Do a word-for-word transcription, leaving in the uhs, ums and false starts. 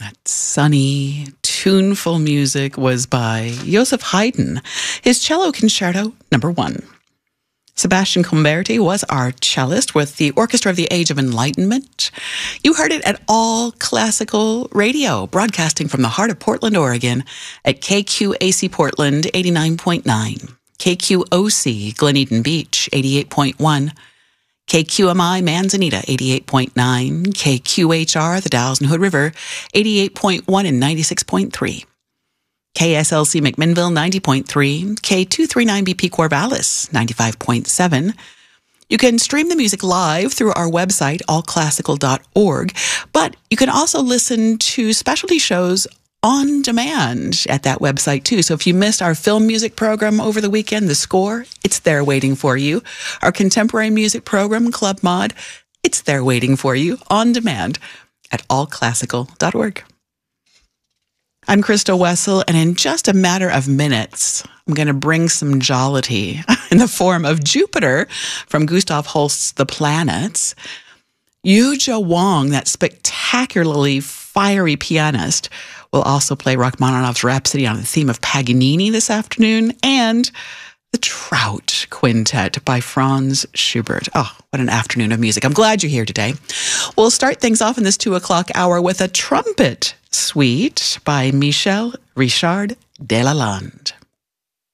That sunny, tuneful music was by Joseph Haydn, his cello concerto number one. Sebastian Comberti was our cellist with the Orchestra of the Age of Enlightenment. You heard it at All Classical Radio, broadcasting from the heart of Portland, Oregon, at K Q A C Portland eighty-nine point nine, K Q O C Glen Eden Beach eighty-eight point one, K Q M I Manzanita eighty-eight point nine, K Q H R the Dalles and Hood River eighty-eight point one and ninety-six point three, K S L C McMinnville ninety point three, K two thirty-nine B P Corvallis ninety-five point seven. You can stream the music live through our website, all classical dot org, but you can also listen to specialty shows on demand at that website too. So if you missed our film music program over the weekend, The Score, it's there waiting for you. Our contemporary music program, Club Mod, it's there waiting for you on demand at all classical dot org. I'm Crystal Wessel, and in just a matter of minutes, I'm going to bring some jollity in the form of Jupiter from Gustav Holst's The Planets. Yuja Wong, that spectacularly fiery pianist, will also play Rachmaninoff's Rhapsody on the theme of Paganini this afternoon, and the Trout Quintet by Franz Schubert. Oh, what an afternoon of music. I'm glad you're here today. We'll start things off in this two o'clock hour with a trumpet suite by Michel Richard Delalande.